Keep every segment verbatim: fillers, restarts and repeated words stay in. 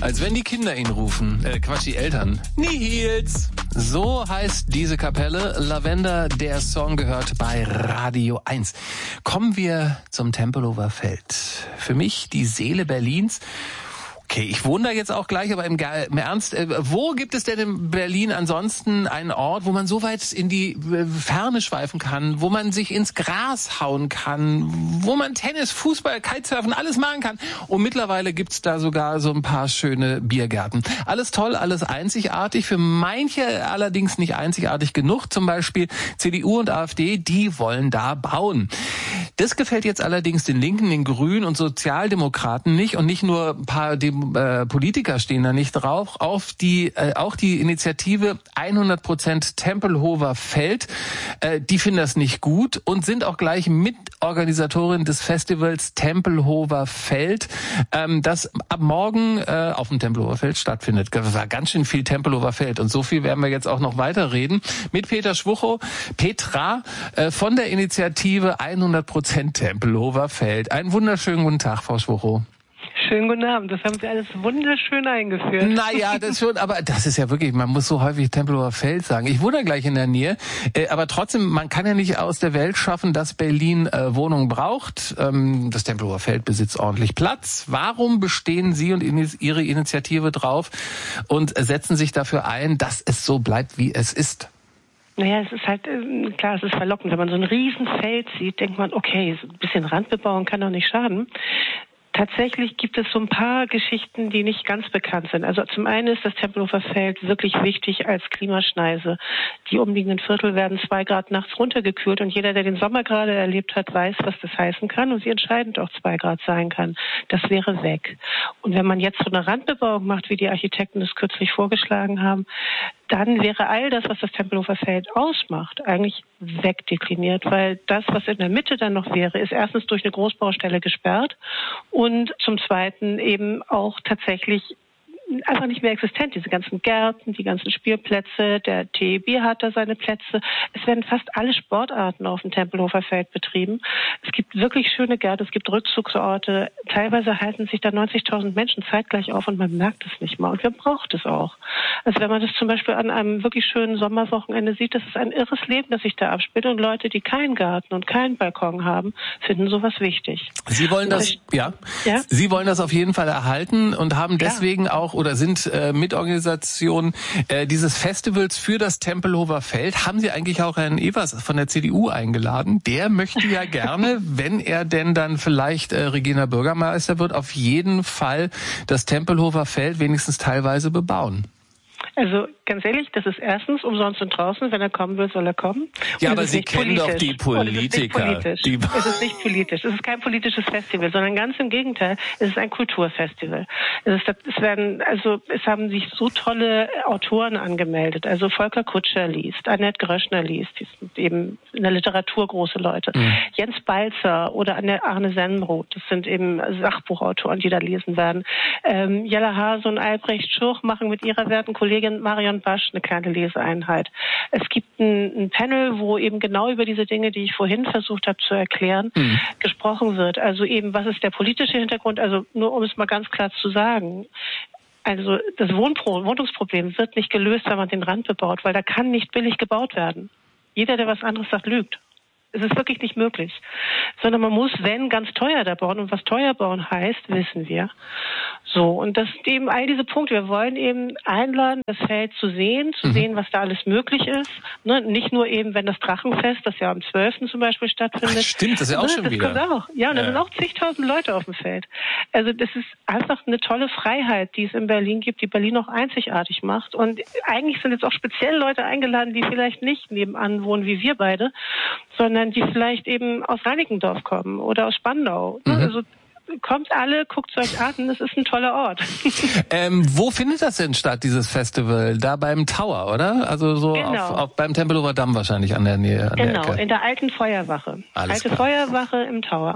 Als wenn die Kinder ihn rufen. Äh, Quatsch, die Eltern. Nihils. So heißt diese Kapelle. Lavender, der Song gehört bei Radio eins. Kommen wir zum Tempelhofer Feld. Für mich die Seele Berlins. Okay, ich wohne da jetzt auch gleich, aber im, im Ernst, äh, wo gibt es denn in Berlin ansonsten einen Ort, wo man so weit in die äh, Ferne schweifen kann, wo man sich ins Gras hauen kann, wo man Tennis, Fußball, Kitesurfen, alles machen kann? Und mittlerweile gibt's da sogar so ein paar schöne Biergärten. Alles toll, alles einzigartig, für manche allerdings nicht einzigartig genug. Zum Beispiel C D U und AfD, die wollen da bauen. Das gefällt jetzt allerdings den Linken, den Grünen und Sozialdemokraten nicht, und nicht nur ein paar Dem- äh, Politiker stehen da nicht drauf. Auf die, äh, auch die Initiative hundert Prozent Tempelhofer Feld, äh, die finden das nicht gut und sind auch gleich Mitorganisatorin des Festivals Tempelhofer Feld, ähm, das ab morgen äh, auf dem Tempelhofer Feld stattfindet. Das war ganz schön viel Tempelhofer Feld, und so viel werden wir jetzt auch noch weiterreden mit Peter Schwuchow, Petra äh, von der Initiative hundert Prozent Tempelhofer Feld. Einen wunderschönen guten Tag, Frau Schwuchow. Schönen guten Abend, das haben Sie alles wunderschön eingeführt. Naja, das schon, aber das ist ja wirklich, man muss so häufig Tempelhofer Feld sagen. Ich wohne da gleich in der Nähe, äh, aber trotzdem, man kann ja nicht aus der Welt schaffen, dass Berlin äh, Wohnungen braucht. Ähm, das Tempelhofer Feld besitzt ordentlich Platz. Warum bestehen Sie und Ihre Initiative drauf und setzen sich dafür ein, dass es so bleibt, wie es ist? Naja, es ist halt, klar, es ist verlockend. Wenn man so ein Riesenfeld sieht, denkt man, okay, so ein bisschen Randbebauung kann doch nicht schaden. Tatsächlich gibt es so ein paar Geschichten, die nicht ganz bekannt sind. Also zum einen ist das Tempelhofer Feld wirklich wichtig als Klimaschneise. Die umliegenden Viertel werden zwei Grad nachts runtergekühlt, und jeder, der den Sommer gerade erlebt hat, weiß, was das heißen kann und wie entscheidend auch zwei Grad sein kann. Das wäre weg. Und wenn man jetzt so eine Randbebauung macht, wie die Architekten es kürzlich vorgeschlagen haben, dann wäre all das, was das Tempelhofer Feld ausmacht, eigentlich wegdekliniert, weil das, was in der Mitte dann noch wäre, ist erstens durch eine Großbaustelle gesperrt und zum Zweiten eben auch tatsächlich einfach nicht mehr existent. Diese ganzen Gärten, die ganzen Spielplätze, der T E B hat da seine Plätze. Es werden fast alle Sportarten auf dem Tempelhofer Feld betrieben. Es gibt wirklich schöne Gärten, es gibt Rückzugsorte. Teilweise halten sich da neunzigtausend Menschen zeitgleich auf und man merkt es nicht mal. Und man braucht es auch. Also wenn man das zum Beispiel an einem wirklich schönen Sommerwochenende sieht, das ist ein irres Leben, das sich da abspielt. Und Leute, die keinen Garten und keinen Balkon haben, finden sowas wichtig. Sie wollen das, ja, ja? Sie wollen das auf jeden Fall erhalten und haben deswegen ja. auch oder sind äh, Mitorganisation äh, dieses Festivals für das Tempelhofer Feld. Haben Sie eigentlich auch Herrn Evers von der C D U eingeladen? Der möchte ja gerne, wenn er denn dann vielleicht äh, Regierender Bürgermeister wird, auf jeden Fall das Tempelhofer Feld wenigstens teilweise bebauen. Also ganz ehrlich, das ist erstens umsonst und draußen. Wenn er kommen will, soll er kommen. Ja, aber Sie kennen doch die Politiker. Es ist nicht politisch. Es ist nicht politisch. Es ist kein politisches Festival, sondern ganz im Gegenteil. Es ist ein Kulturfestival. Es, ist, es werden, also es haben sich so tolle Autoren angemeldet. Also Volker Kutscher liest, Annette Gröschner liest, die sind eben in der Literatur große Leute. Mhm. Jens Balzer oder Arne Sennroth, das sind eben Sachbuchautoren, die da lesen werden. Ähm, Jella Hase und Albrecht Schurch machen mit ihrer werten Kollegin Marion Basch eine kleine Leseeinheit. Es gibt ein, ein Panel, wo eben genau über diese Dinge, die ich vorhin versucht habe zu erklären, mhm. gesprochen wird. Also eben, was ist der politische Hintergrund? Also nur um es mal ganz klar zu sagen. Also das Wohnpro- Wohnungsproblem wird nicht gelöst, wenn man den Rand bebaut, weil da kann nicht billig gebaut werden. Jeder, der was anderes sagt, lügt. Es ist wirklich nicht möglich. Sondern man muss, wenn, ganz teuer da bauen. Und was teuer bauen heißt, wissen wir. So, und das sind eben all diese Punkte. Wir wollen eben einladen, das Feld zu sehen, zu mhm. sehen, was da alles möglich ist. Ne? Nicht nur eben, wenn das Drachenfest, das ja am zwölften zum Beispiel stattfindet. Ach, stimmt, das ist ja auch ne? schon das wieder. Das auch. Ja, und da ja. sind auch zigtausend Leute auf dem Feld. Also das ist einfach eine tolle Freiheit, die es in Berlin gibt, die Berlin auch einzigartig macht. Und eigentlich sind jetzt auch speziell Leute eingeladen, die vielleicht nicht nebenan wohnen wie wir beide, sondern die vielleicht eben aus Reinickendorf kommen oder aus Spandau. Mhm. Also kommt alle, guckt es euch an, es ist ein toller Ort. ähm, wo findet das denn statt, dieses Festival? Da beim Tower, oder? Also so genau. auf, auf, beim Tempelhofer Damm wahrscheinlich an der Nähe. An genau, der Ecke. In der alten Feuerwache. Alles Alte klar. Feuerwache im Tower.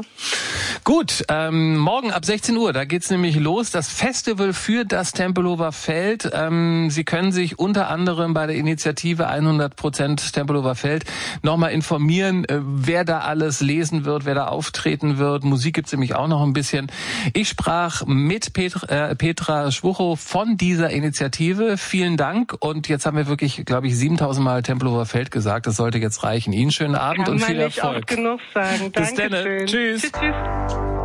Gut, ähm, morgen ab sechzehn Uhr, da geht's nämlich los. Das Festival für das Tempelhofer Feld. Ähm, Sie können sich unter anderem bei der Initiative hundert Prozent Tempelhofer Feld nochmal informieren, äh, wer da alles lesen wird, wer da auftreten wird. Musik gibt's nämlich auch noch ein bisschen. bisschen. Ich sprach mit Petra, äh, Petra Schwuchow von dieser Initiative. Vielen Dank. Und jetzt haben wir wirklich, glaube ich, siebentausend Mal Tempelhofer Feld gesagt. Das sollte jetzt reichen. Ihnen schönen Abend Kann und viel man nicht Erfolg. Oft genug sagen. Bis dann. Dankeschön. Tschüss. Tschüss, tschüss.